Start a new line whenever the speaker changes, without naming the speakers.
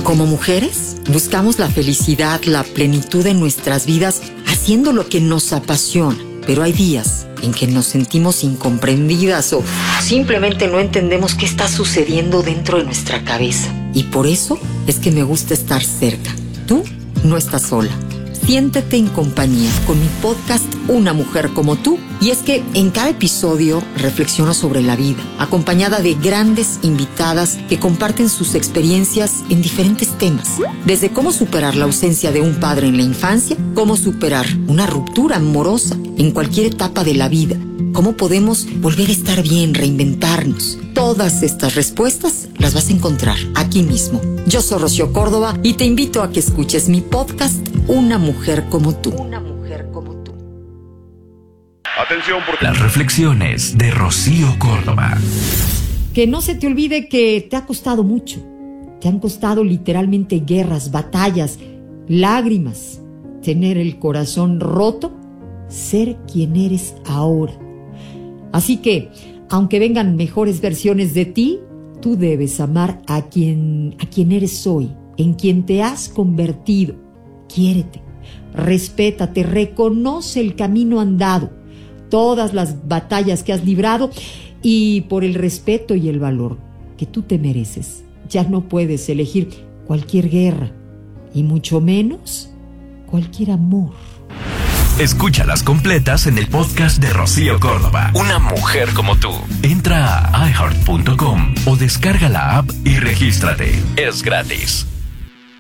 Como mujeres, buscamos la felicidad, la plenitud en nuestras vidas, haciendo lo que nos apasiona. Pero hay días en que nos sentimos incomprendidas o simplemente no entendemos qué está sucediendo dentro de nuestra cabeza. Y por eso es que me gusta estar cerca. Tú no estás sola. Siéntete en compañía con mi podcast Una Mujer Como Tú. Y es que en cada episodio reflexiono sobre la vida, acompañada de grandes invitadas que comparten sus experiencias en diferentes temas. Desde cómo superar la ausencia de un padre en la infancia, cómo superar una ruptura amorosa en cualquier etapa de la vida, cómo podemos volver a estar bien, reinventarnos. Todas estas respuestas las vas a encontrar aquí mismo. Yo soy Rocío Córdoba y te invito a que escuches mi podcast Una Mujer Como Tú. Una Mujer Como Tú.
Atención por las reflexiones de Rocío Córdoba.
Que no se te olvide que te ha costado mucho. Te han costado literalmente guerras, batallas, lágrimas, tener el corazón roto, ser quien eres ahora. Así que, aunque vengan mejores versiones de ti, tú debes amar a quien eres hoy, en quien te has convertido. Quiérete, respétate, reconoce el camino andado, todas las batallas que has librado y por el respeto y el valor que tú te mereces. Ya no puedes elegir cualquier guerra y mucho menos cualquier amor.
Escúchalas completas en el podcast de Rocío Córdoba. Una Mujer Como Tú. Entra a iHeart.com o descarga la app y regístrate. Es gratis.